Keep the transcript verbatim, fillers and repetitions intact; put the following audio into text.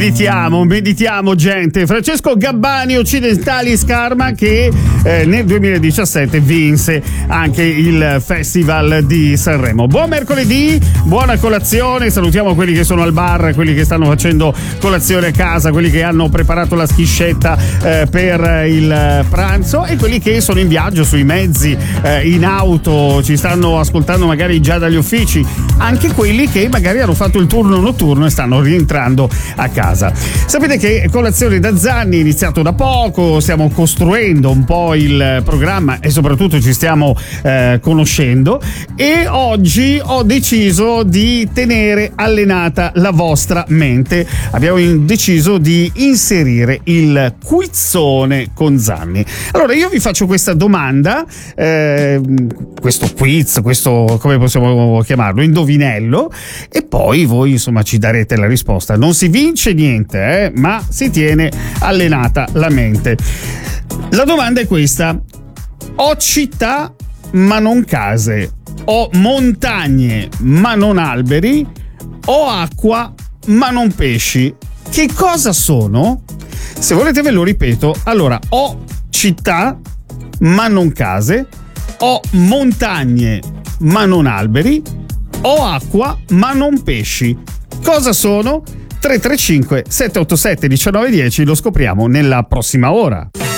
Meditiamo, meditiamo gente. Francesco Gabbani, Occidentali Scarma, che eh, nel duemiladiciassette vinse anche il Festival di Sanremo. Buon mercoledì, buona colazione, salutiamo quelli che sono al bar, quelli che stanno facendo colazione a casa, quelli che hanno preparato la schiscetta eh, per il pranzo e quelli che sono in viaggio sui mezzi, eh, in auto, ci stanno ascoltando magari già dagli uffici, anche quelli che magari hanno fatto il turno notturno e stanno rientrando a casa. Sapete che Colazione da Zanni è iniziato da poco, stiamo costruendo un po' il programma e soprattutto ci stiamo eh, conoscendo, e oggi ho deciso di tenere allenata la vostra mente. Abbiamo deciso di inserire il quizzone con Zanni. Allora io vi faccio questa domanda, eh, questo quiz, questo come possiamo chiamarlo, indovinello, e poi voi insomma ci darete la risposta. Non si vince niente, eh, ma si tiene allenata la mente. La domanda è questa: ho città ma non case, ho montagne ma non alberi, ho acqua ma non pesci. Che cosa sono? Se volete ve lo ripeto. Allora, ho città ma non case, ho montagne ma non alberi, ho acqua ma non pesci. Cosa sono? tre tre cinque sette otto sette uno nove uno zero, lo scopriamo nella prossima ora.